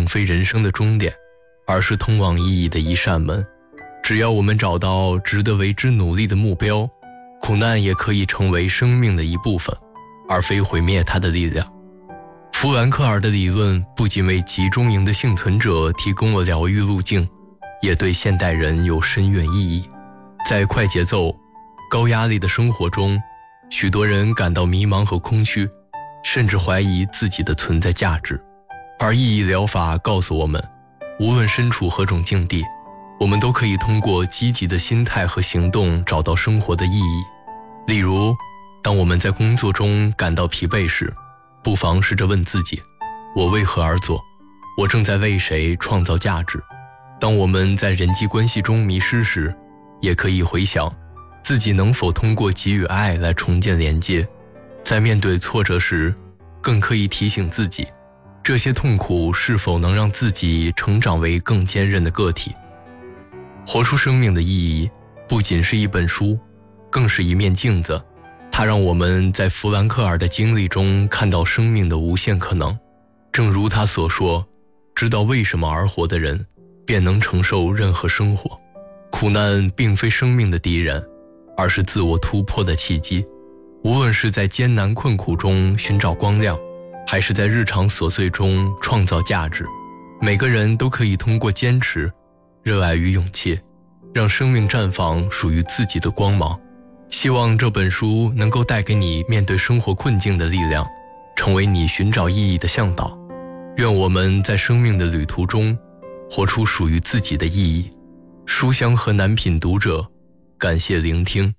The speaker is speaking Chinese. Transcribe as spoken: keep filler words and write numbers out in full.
非人生的终点，而是通往意义的一扇门。只要我们找到值得为之努力的目标，苦难也可以成为生命的一部分，而非毁灭它的力量。弗兰克尔的理论不仅为集中营的幸存者提供了疗愈路径，也对现代人有深远意义。在快节奏、高压力的生活中，许多人感到迷茫和空虚，甚至怀疑自己的存在价值。而意义疗法告诉我们，无论身处何种境地，我们都可以通过积极的心态和行动找到生活的意义。例如，当我们在工作中感到疲惫时，不妨试着问自己，我为何而做？我正在为谁创造价值？当我们在人际关系中迷失时，也可以回想自己能否通过给予爱来重建连接。在面对挫折时，更可以提醒自己，这些痛苦是否能让自己成长为更坚韧的个体。活出生命的意义不仅是一本书，更是一面镜子，它让我们在弗兰克尔的经历中看到生命的无限可能。正如他所说，知道为什么而活的人，便能承受任何生活。苦难并非生命的敌人，而是自我突破的契机。无论是在艰难困苦中寻找光亮，还是在日常琐碎中创造价值，每个人都可以通过坚持、热爱与勇气，让生命绽放属于自己的光芒。希望这本书能够带给你面对生活困境的力量，成为你寻找意义的向导。愿我们在生命的旅途中活出属于自己的意义。书香和南品读者，感谢聆听。